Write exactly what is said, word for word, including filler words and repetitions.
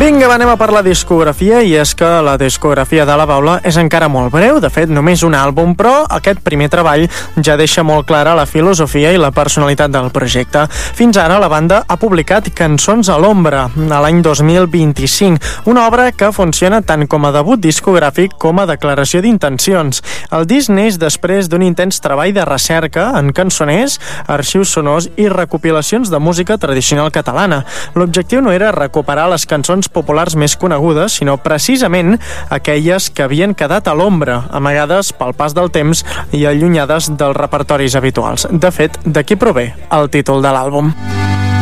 Vinga, va, anem a parlar discografia, i és que la discografia de la Paula és encara molt breu, de fet només un àlbum, però aquest primer treball ja deixa molt clara la filosofia i la personalitat del projecte. Fins ara la banda ha publicat Cançons a l'ombra, a l'any dos mil vint-i-cinc, una obra que funciona tant com a debut discogràfic com a declaració d'intencions. El disc neix després d'un intens treball de recerca en cançoners, arxius sonors i recopilacions de música tradicional catalana. L'objectiu no era recuperar les cançons populars més conegudes, sinó precisament aquelles que havien quedat a l'ombra, amagades pel pas del temps i allunyades dels repertoris habituals. De fet, d'aquí prové el títol de l'àlbum.